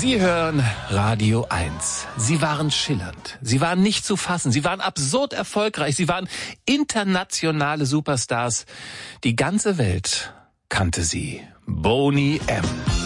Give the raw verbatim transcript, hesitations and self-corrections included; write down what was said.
Sie hören Radio eins. Sie waren schillernd. Sie waren nicht zu fassen. Sie waren absurd erfolgreich. Sie waren internationale Superstars. Die ganze Welt kannte sie. Boney M.